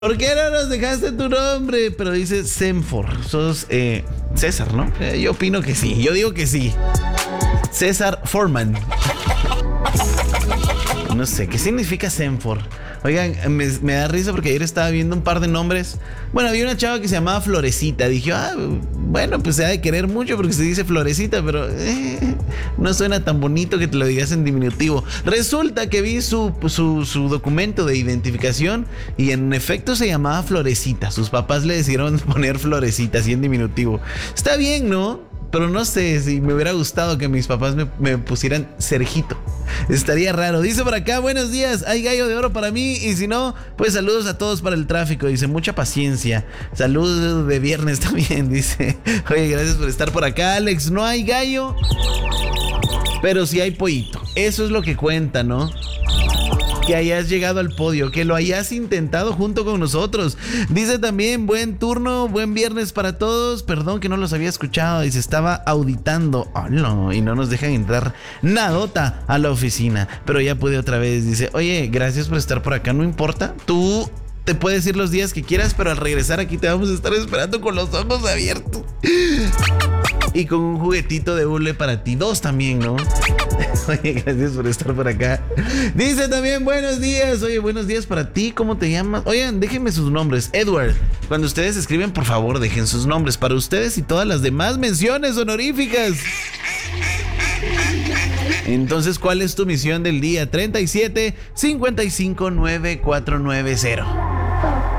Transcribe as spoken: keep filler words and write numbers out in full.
¿Por qué no nos dejaste tu nombre? Pero dice Senfor. Sos eh, César, ¿no? Eh, yo opino que sí. Yo digo que sí. César Foreman. No sé, ¿qué significa Senfor? Oigan, me, me da risa porque ayer estaba viendo un par de nombres. Bueno, había una chava que se llamaba Florecita. Dije, ah, bueno, pues se ha de querer mucho porque se dice Florecita, pero eh, no suena tan bonito que te lo digas en diminutivo. Resulta que vi su, su, su documento de identificación y en efecto se llamaba Florecita. Sus papás le decidieron poner Florecita, así en diminutivo. Está bien, ¿no? Pero no sé si me hubiera gustado que mis papás me, me pusieran Sergito. Estaría raro. Dice por acá, buenos días, hay gallo de oro para mí. Y si no, pues saludos a todos para el tráfico. Dice, mucha paciencia. Saludos de viernes también, dice. Oye, gracias por estar por acá, Alex. No hay gallo, pero sí hay pollito. Eso es lo que cuenta, ¿no? Que hayas llegado al podio, que lo hayas intentado junto con nosotros. Dice también, buen turno, buen viernes para todos. Perdón que no los había escuchado y se estaba auditando. Oh, no, y no nos dejan entrar nadota a la oficina. Pero ya pude otra vez. Dice, oye, gracias por estar por acá, no importa. Tú te puedes ir los días que quieras, pero al regresar aquí te vamos a estar esperando con los ojos abiertos. Y con un juguetito de hule para ti. Dos también, ¿no? Oye, gracias por estar por acá. Dice también, buenos días. Oye, buenos días para ti. ¿Cómo te llamas? Oigan, déjenme sus nombres. Edward, cuando ustedes escriben, por favor, dejen sus nombres para ustedes y todas las demás menciones honoríficas. Entonces, ¿cuál es tu misión del día? treinta y siete, cincuenta y cinco, nueve cuatro nueve cero.